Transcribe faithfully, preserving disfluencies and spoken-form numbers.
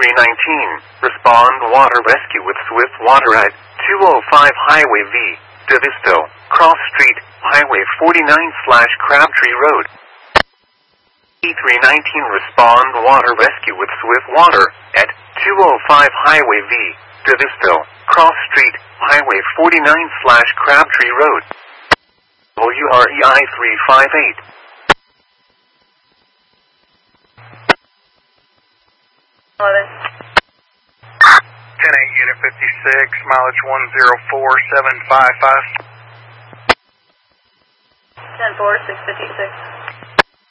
three nineteen, respond water rescue with swift water at two oh five Highway V, Davisto, Cross Street, Highway forty-nine slash Crabtree Road. E three nineteen, respond water rescue with swift water at two oh five Highway V, Davisto, Cross Street, Highway forty-nine slash Crabtree Road. W R E I three five eight. ten eight, Unit fifty-six, mileage one zero four seven five five. ten four, six fifty-six.